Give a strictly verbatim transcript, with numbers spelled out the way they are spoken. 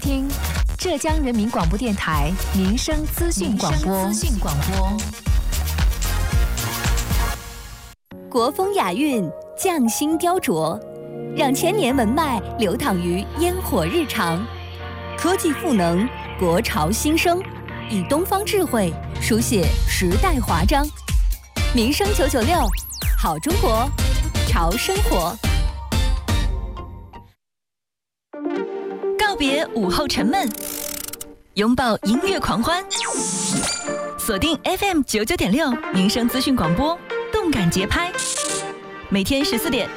听浙江人民广播电台民生资讯广播。资讯广播。 国风雅韵，匠心雕琢，让千年文脉流淌于烟火日常。科技赋能，国潮新生，以东方智慧书写时代华章。民生九九六，好中国，潮生活。 告别午后沉闷，拥抱音乐狂欢，锁定 F M 九九点六民生资讯广播，动感节拍。每天十四点